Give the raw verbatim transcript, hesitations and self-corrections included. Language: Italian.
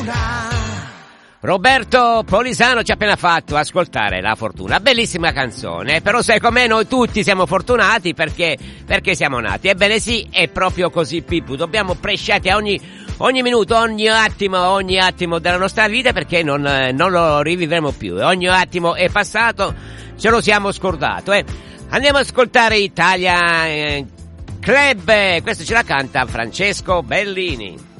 Roberto Polisano ci ha appena fatto ascoltare La Fortuna, bellissima canzone, però sai com'è, noi tutti siamo fortunati perché perché siamo nati. Ebbene sì, è proprio così, Pippo, dobbiamo presciati a ogni ogni minuto, ogni attimo, ogni attimo della nostra vita, perché non, non lo rivivremo più, ogni attimo è passato, ce lo siamo scordato, eh. Andiamo ad ascoltare Italia eh, Club, questo ce la canta Francesco Bellini.